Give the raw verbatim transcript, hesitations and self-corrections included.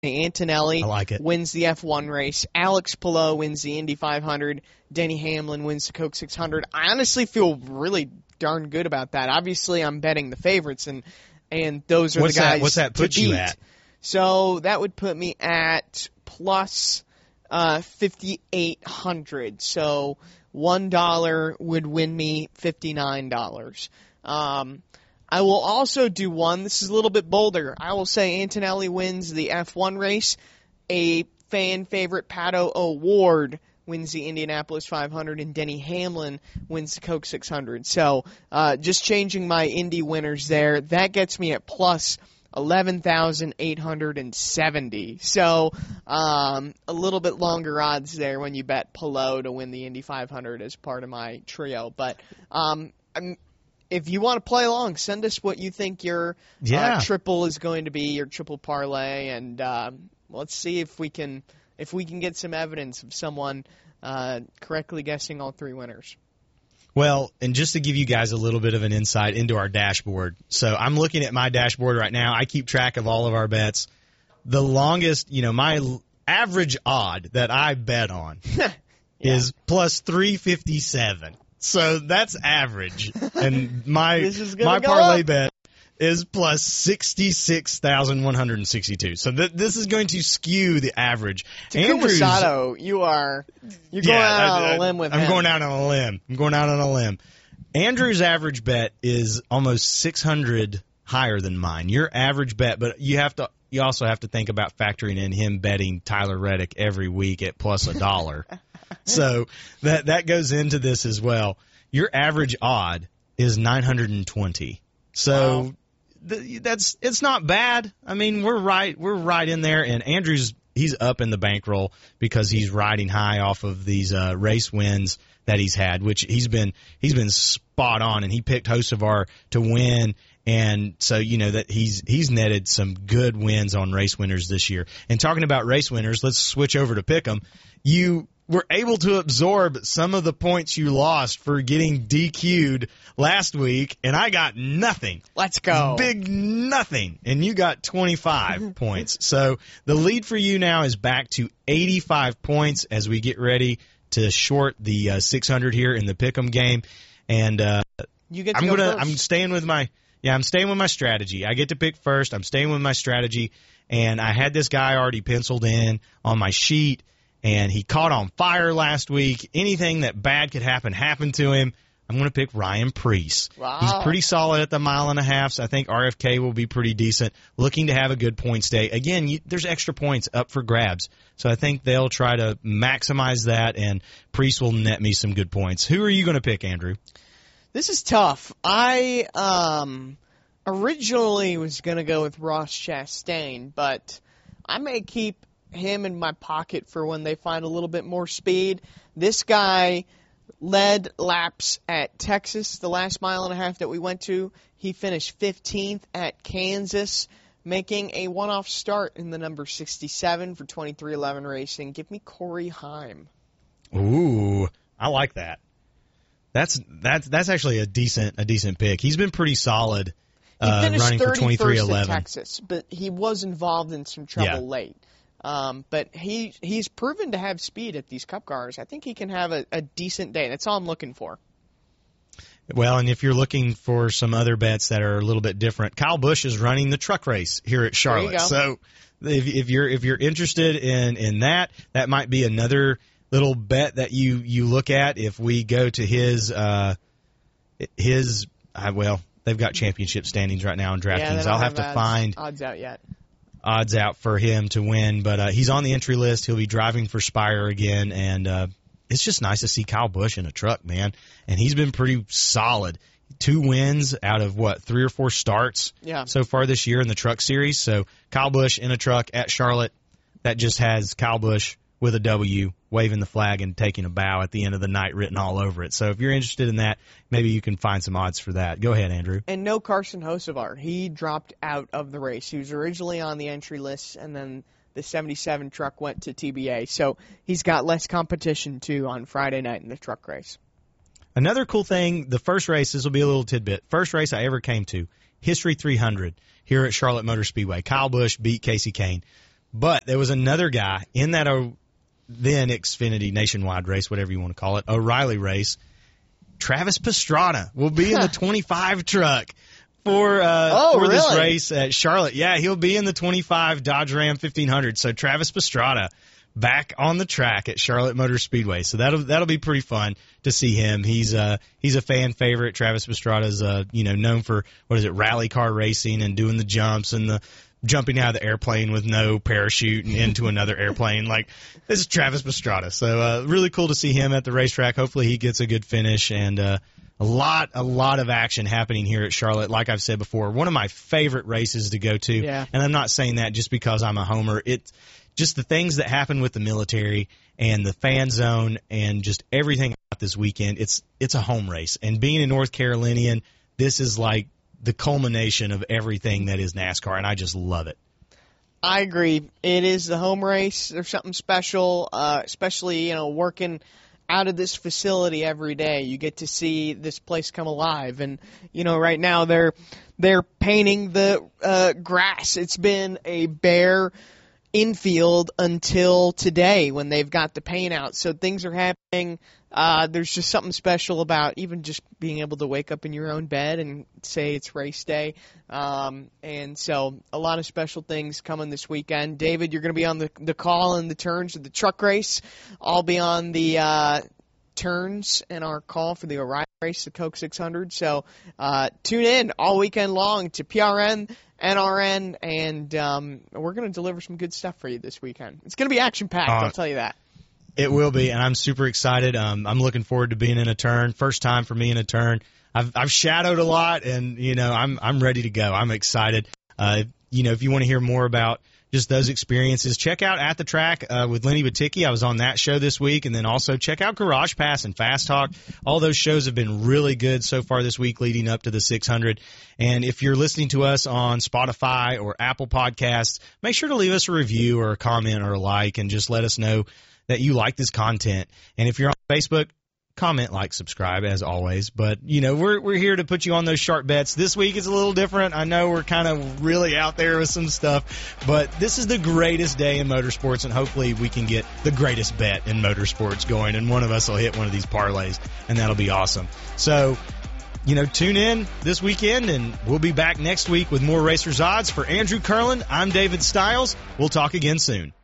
Antonelli I like it. wins the F one race. Alex Palou wins the Indy five hundred. Denny Hamlin wins the Coke six hundred. I honestly feel really darn good about that. Obviously, I'm betting the favorites, and and those are what's the guys that, what's that put to you beat. at? So that would put me at plus uh, fifty-eight hundred. So one dollar would win me fifty-nine dollars. Um, I will also do one. This is a little bit bolder. I will say Antonelli wins the F one race. A fan favorite, Pato O'Ward, wins the Indianapolis five hundred, and Denny Hamlin wins the Coke six hundred. So uh, just changing my Indy winners there. That gets me at plus eleven thousand eight hundred seventy. So um, a little bit longer odds there when you bet Palou to win the Indy five hundred as part of my trio. But um, I'm if you want to play along, send us what you think your yeah. uh, triple is going to be, your triple parlay, and uh, let's see if we can if we can get some evidence of someone uh, correctly guessing all three winners. Well, and just to give you guys a little bit of an insight into our dashboard. So I'm looking at my dashboard right now. I keep track of all of our bets. The longest, you know, my average odd that I bet on yeah. is plus three fifty-seven. So that's average, and my my parlay up. bet is plus sixty-six thousand one hundred sixty-two. So th- this is going to skew the average. Takuma Sato, you are you're going yeah, out I, on a limb with I'm him. going out on a limb. I'm going out on a limb. Andrew's average bet is almost six hundred higher than mine. Your average bet, but you have to. You also have to think about factoring in him betting Tyler Reddick every week at plus a dollar. So that that goes into this as well. Your average odd is nine hundred twenty. So wow. th- that's it's not bad. I mean, we're right we're right in there, and Andrew's he's up in the bankroll because he's riding high off of these uh, race wins that he's had, which he's been he's been spot on, and he picked Hocevar to win. And so, you know, that he's he's netted some good wins on race winners this year. And talking about race winners, let's switch over to Pick'em. You were able to absorb some of the points you lost for getting D Q'd last week, and I got nothing. Let's go. Big nothing. And you got twenty-five points. So the lead for you now is back to eighty-five points as we get ready to short the uh, six hundred here in the Pick'em game. And uh, you get to I'm go gonna first. I'm staying with my Yeah, I'm staying with my strategy. I get to pick first. I'm staying with my strategy. And I had this guy already penciled in on my sheet, and he caught on fire last week. Anything that bad could happen happened to him. I'm going to pick Ryan Preece. Wow. He's pretty solid at the mile and a half, so I think R F K will be pretty decent. Looking to have a good points day. Again, you, there's extra points up for grabs, so I think they'll try to maximize that, and Preece will net me some good points. Who are you going to pick, Andrew? This is tough. I um, originally was going to go with Ross Chastain, but I may keep him in my pocket for when they find a little bit more speed. This guy led laps at Texas the last mile and a half that we went to. He finished fifteenth at Kansas, making a one-off start in the number sixty-seven for twenty-three eleven Racing. Give me Corey Heim. Ooh, I like that. That's that's that's actually a decent a decent pick. He's been pretty solid uh, he running for twenty-three eleven. At Texas, but he was involved in some trouble yeah. late. Um, but he he's proven to have speed at these Cup cars. I think he can have a, a decent day. That's all I'm looking for. Well, and if you're looking for some other bets that are a little bit different, Kyle Busch is running the truck race here at Charlotte. So if, if you're if you're interested in, in that, that might be another little bet that you, you look at. If we go to his uh, his uh, well, they've got championship standings right now in DraftKings. Yeah, I'll have, have to find odds out yet. odds out for him to win, but uh, he's on the entry list. He'll be driving for Spire again, and uh, it's just nice to see Kyle Busch in a truck, man. And he's been pretty solid. Two wins out of, what, three or four starts yeah. so far this year in the Truck Series. So Kyle Busch in a truck at Charlotte, that just has Kyle Busch with a W, waving the flag and taking a bow at the end of the night written all over it. So if you're interested in that, maybe you can find some odds for that. Go ahead, Andrew. And no Carson Hocevar. He dropped out of the race. He was originally on the entry list, and then the seventy-seven truck went to T B A. So he's got less competition, too, on Friday night in the truck race. Another cool thing, the first race, this will be a little tidbit. First race I ever came to, History three hundred here at Charlotte Motor Speedway. Kyle Busch beat Casey Kane. But there was another guy in that uh, then Xfinity Nationwide race, whatever you want to call it, O'Reilly race. Travis Pastrana will be in the twenty-five truck for uh, oh, for really? this race at Charlotte. Yeah, he'll be in the twenty-five Dodge Ram fifteen hundred. So Travis Pastrana back on the track at Charlotte Motor Speedway. So that'll that'll be pretty fun to see him. He's uh he's a fan favorite. Travis Pastrana's uh you know known for what is it rally car racing and doing the jumps and the jumping out of the airplane with no parachute and into another airplane. Like, this is Travis Pastrana. So uh really cool to see him at the racetrack. Hopefully he gets a good finish and uh a lot a lot of action happening here at Charlotte. Like I've said before, one of my favorite races to go to. Yeah. And I'm not saying that just because I'm a homer. It's just the things that happen with the military and the fan zone and just everything about this weekend. It's it's a home race. And being a North Carolinian, this is like the culmination of everything that is NASCAR, and I just love it. I agree. It is the home race. There's something special, uh, especially, you know, working out of this facility every day. You get to see this place come alive. And, you know, right now they're they're painting the uh, grass. It's been a bare infield until today when they've got the paint out. So things are happening. Uh, there's just something special about even just being able to wake up in your own bed and say it's race day. Um, and so a lot of special things coming this weekend. David, you're going to be on the, the call and the turns of the truck race. I'll be on the uh, turns and our call for the O'Reilly race, the Coke six hundred. So uh, tune in all weekend long to P R N, N R N, and um, we're going to deliver some good stuff for you this weekend. It's going to be action-packed, uh, I'll tell you that. It will be, and I'm super excited. Um, I'm looking forward to being in a turn. First time for me in a turn. I've I've shadowed a lot, and you know I'm I'm ready to go. I'm excited. Uh, you know, if you want to hear more about just those experiences, check out At the Track uh, with Lenny Baticki. I was on that show this week, and then also check out Garage Pass and Fast Talk. All those shows have been really good so far this week, leading up to the six hundred. And if you're listening to us on Spotify or Apple Podcasts, make sure to leave us a review or a comment or a like, and just let us know that you like this content. And if you're on Facebook, comment, like, subscribe, as always. But, you know, we're we're here to put you on those sharp bets. This week is a little different. I know we're kind of really out there with some stuff, but this is the greatest day in motorsports, and hopefully we can get the greatest bet in motorsports going, and one of us will hit one of these parlays, and that'll be awesome. So, you know, tune in this weekend, and we'll be back next week with more Racers Odds. For Andrew Curlin, I'm David Stiles. We'll talk again soon.